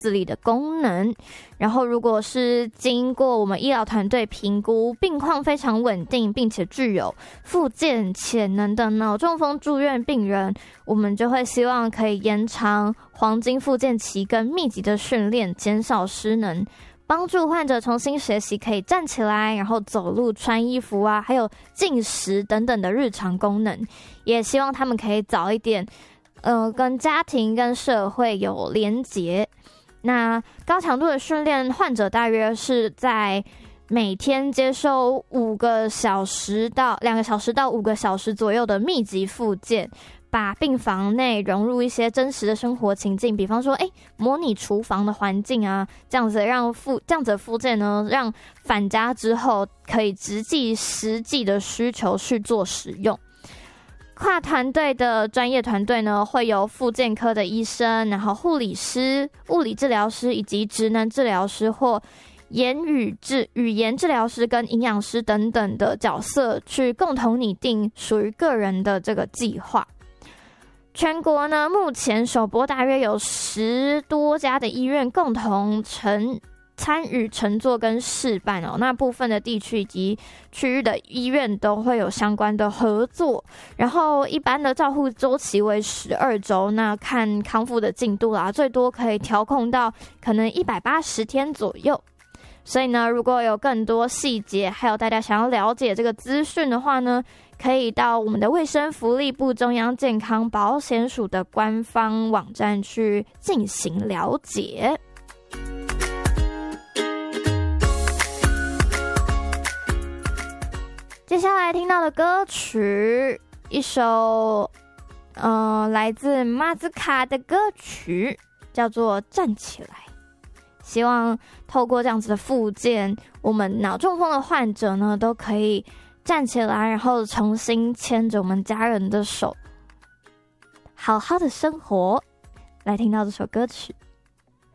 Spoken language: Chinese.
自理的功能。然后如果是经过我们医疗团队评估，病况非常稳定，并且具有复健潜能的脑中风住院病人，我们就会希望可以延长黄金复健期跟密集的训练，减少失能，帮助患者重新学习可以站起来，然后走路、穿衣服啊，还有进食等等的日常功能。也希望他们可以早一点跟家庭跟社会有连结。那高强度的训练，患者大约是在每天接受2个小时到5个小时左右的密集复健，把病房内融入一些真实的生活情境，比方说模拟厨房的环境啊，这样子的复健呢，让返家之后可以实际的需求去做使用。跨团队的专业团队呢，会有复健科的医生，然后护理师、物理治疗师以及职能治疗师或语言治疗师跟营养师等等的角色，去共同拟定属于个人的这个计划。全国呢，目前首波大约有10多家的医院共同参与乘坐跟试办哦，那部分的地区以及区域的医院都会有相关的合作。然后一般的照护周期为12周，那看康复的进度啦，最多可以调控到可能180天左右。所以呢，如果有更多细节，还有大家想要了解这个资讯的话呢，可以到我们的卫生福利部中央健康保险署的官方网站去进行了解。接下来听到的歌曲，一首来自马兹卡的歌曲，叫做《站起来》。希望透过这样子的复健，我们脑中风的患者呢，都可以站起来，然后重新牵着我们家人的手，好好的生活。来听到这首歌曲。